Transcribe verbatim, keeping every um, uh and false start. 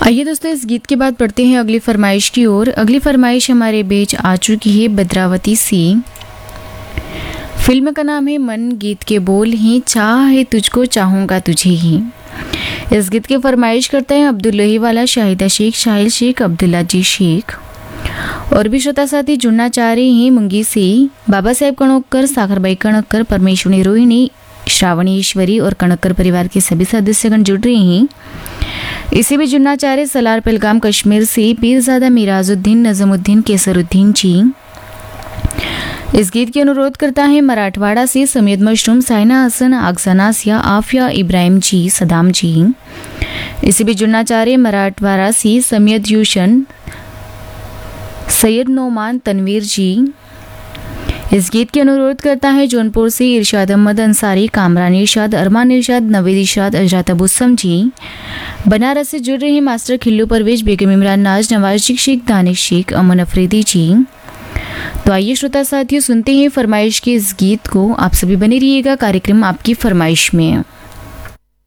आइए दोस्तों, इस गीत के बाद पढ़ते हैं अगली फरमाइश की ओर। अगली फरमाइश हमारे बीच आ चुकी है भद्रावती सी। फिल्म का नाम है मन, गीत के बोल हैं चाह है तुझको चाहूँगा तुझे ही। इस गीत की फरमाइश करते हैं अब्दुल लोहीवाला, शाहिदा शेख, शाहिल शेख, अब्दुल्ला जी शेख। और भी श्रोता साथी जुड़ना चाह रहे हैं मुंगी से बाबा साहेब कणोकर, सागरबाई कणक्कर, परमेश्वरी रोहिणी, श्रावणी ईश्वरी और कणक्कर परिवार के सभी सदस्यगण जुड़ रहे हैं। इसी भी जुड़ना चाह रहे सलार पहलगाम कश्मीर से पीरजादा मिराजुद्दीन, नजमुद्दीन, केसरुद्दीन जी। इस गीत की अनुरोध करता है मराठवाड़ा से समीद मशरूम, साइना हसन, आगजनासिया, आफिया, इब्राहिम जी, सदाम जी। इसी भी जुड़ना चाह रहे मराठवाड़ा से समीद यूशन, सैयद नोमान, तनवीर जी। इस गीत की अनुरोध करता है जौनपुर से इरशाद अहमद अंसारी, कामरान इरशाद, अरमान इरशाद, नवीद इरशाद, अजरात अबुसम जी। बनारस से जुड़ रहे हैं मास्टर खिल्लू परवेज, बेगम इमरान नाज, नवाज शेख, दानिश शेख, अमन अफरीदी जी। तो आइए श्रोता साथियों, सुनते हैं फरमाइश के इस गीत को। आप सभी बने रहिएगा कार्यक्रम आपकी फरमाइश में।